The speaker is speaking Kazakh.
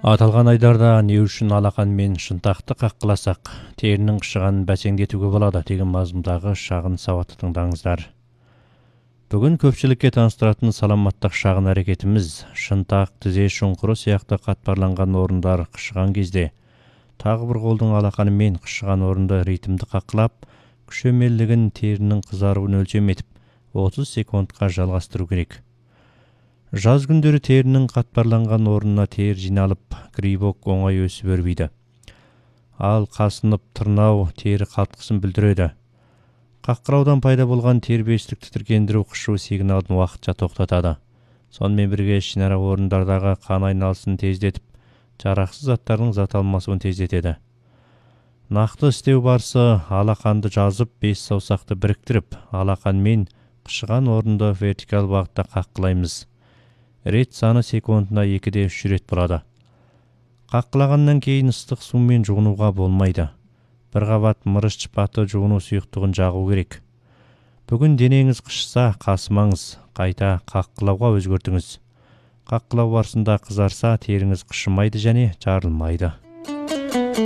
Аталған айдарда не үшін алақан мен шынтақты қаққыласақ, терінің қышығанын бәсеңдетуге болады деген мазмұндағы шағын сауатты тыңдаңыздар. Бүгін көпшілікке таныстыратын саламаттық шағын әрекетіміз шынтақ, тізе шұңқыры сияқты қатпарланған орындар қышыған кезде тағы бір қолдың алақаны мен қышыған орынды ритмді қаққылап, күшемелдігін терінің қызаруын өлшем етіп 30 секундқа жалғастыру керек. Жаз күндері терінің қатпарланған орнына тер жиналып, грибок оңай өсіп өрбиді. Ал қасынып, тырнау тері қалтқысын білдіреді. Қаққыраудан пайда болған тербестікті тітіркендіру қышу сигналын уақытша тоқтатады. Сонымен бірге ішінара орындардағы қан айналысын тездетіп, жарақсыз заттардың зат алмасуын тездетеді. Нақты істеу барысы алақанды жазып, 5 саусақты біріктіріп, алақан мен қышыған орынды вертикал бағытта қаққылаймыз. Рет саны секундына 2-3 рет болады. Қаққылағаннан кейін ыстық сумен жуынуға болмайды. Бір қабат мырыш шпаты жуыну сұйықтығын жағу керек. Бүгін денеңіз қышса, қасымаңыз, қайта қаққылауға өзгертіңіз. Қаққылау барысында қызарса, теріңіз қышымайды және жарылмайды.